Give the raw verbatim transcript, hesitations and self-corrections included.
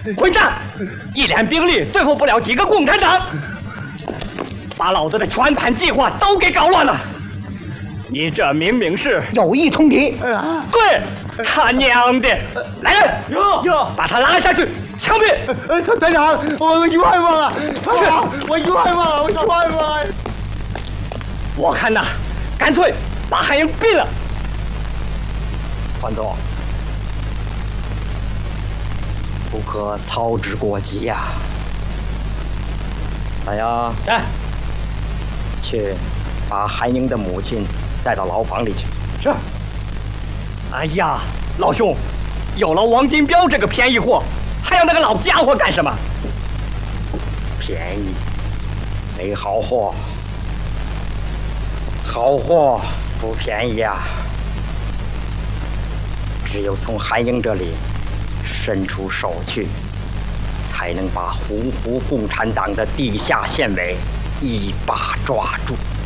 混账！一连兵力对付不了几个共产党，把老子的全盘计划都给搞乱了。你这明明是有意通敌。 对，他娘的！来人， 有有， 把他拉下去枪毙！ 呃，团长，我冤枉啊！团长，我冤枉啊！我冤枉啊！ 我看呐，干脆把韩英毙了。团总，不可操之过急呀！来呀， 在， 去把韩英的母亲带到牢房里去。 是。 哎呀，老兄，有了王金彪这个便宜货，还要那个老家伙干什么？便宜，没好货，好货不便宜啊！只有从韩英这里伸出手去，才能把洪湖共产党的地下县委一把抓住。